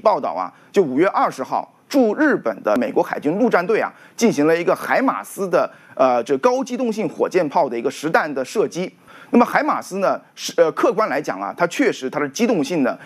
报道啊，就5月20号，驻日本的美国海军陆战队啊，进行了一个海马斯的这高机动性火箭炮的一个实弹的射击。那么海马斯呢，客观来讲啊，它确实它的机动性呢